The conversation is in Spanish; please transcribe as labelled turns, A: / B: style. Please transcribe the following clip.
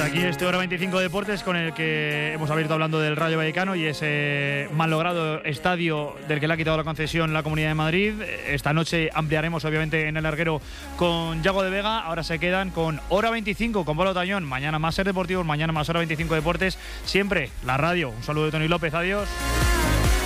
A: Aquí este Hora 25 Deportes con el que hemos abierto hablando del Rayo Vallecano y ese mal logrado estadio del que le ha quitado la concesión la Comunidad de Madrid. Esta noche ampliaremos obviamente en el larguero con Yago de Vega. Ahora se quedan con Hora 25 con Pablo Tañón. Mañana más Ser Deportivos, mañana más Hora 25 Deportes. Siempre la radio. Un saludo de Tony López. Adiós.